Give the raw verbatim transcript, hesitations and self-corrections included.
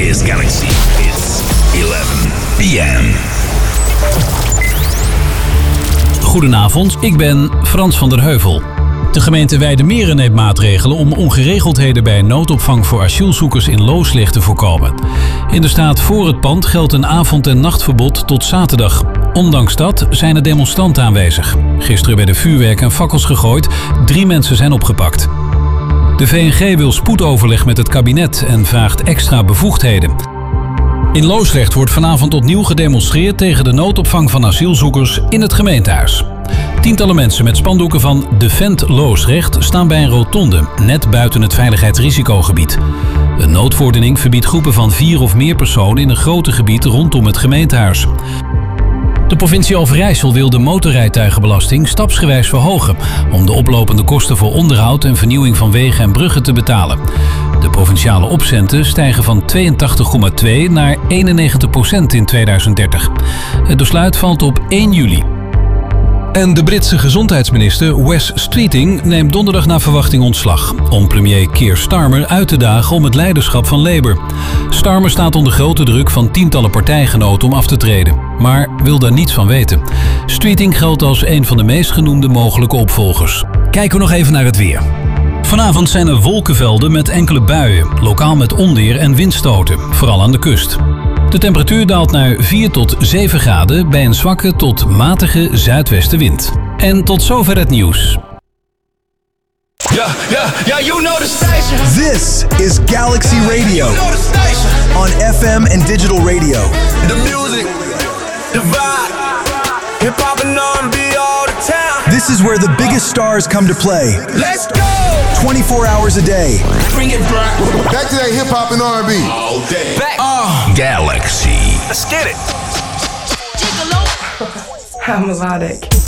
is Galaxy. It's eleven p m Goedenavond, ik ben Frans van der Heuvel. De gemeente Weijdermeren neemt maatregelen om ongeregeldheden bij noodopvang voor asielzoekers in Looslecht te voorkomen. In de straat voor het pand geldt een avond- en nachtverbod tot zaterdag. Ondanks dat zijn er demonstranten aanwezig. Gisteren werden vuurwerk en fakkels gegooid, drie mensen zijn opgepakt. De V N G wil spoedoverleg met het kabinet en vraagt extra bevoegdheden. In Loosdrecht wordt vanavond opnieuw gedemonstreerd tegen de noodopvang van asielzoekers in het gemeentehuis. Tientallen mensen met spandoeken van Defend Loosdrecht staan bij een rotonde, net buiten het veiligheidsrisicogebied. Een noodverordening verbiedt groepen van vier of meer personen in een groter gebied rondom het gemeentehuis. De provincie Overijssel wil de motorrijtuigenbelasting stapsgewijs verhogen om de oplopende kosten voor onderhoud en vernieuwing van wegen en bruggen te betalen. De provinciale opcenten stijgen van tweeëntachtig komma twee naar eenennegentig procent in tweeduizend dertig. Het besluit valt op één juli. En de Britse gezondheidsminister Wes Streeting neemt donderdag naar verwachting ontslag om premier Keir Starmer uit te dagen om het leiderschap van Labour. Starmer staat onder grote druk van tientallen partijgenoten om af te treden, maar wil daar niets van weten. Streeting geldt als een van de meest genoemde mogelijke opvolgers. Kijken we nog even naar het weer. Vanavond zijn er wolkenvelden met enkele buien, lokaal met onweer en windstoten, vooral aan de kust. De temperatuur daalt naar vier tot zeven graden bij een zwakke tot matige zuidwestenwind. En tot zover het nieuws. Yeah, yeah, yeah, you know the station. This is Galaxy Radio. You know the station. On F M and digital radio. The music, the vibe, hip hop and R and B all the time. This is where the biggest stars come to play. Let's go. twenty-four hours a day. Bring it back. Back to that hip hop and R and B. All day. Back. Uh, Galaxy. Let's get it. How melodic.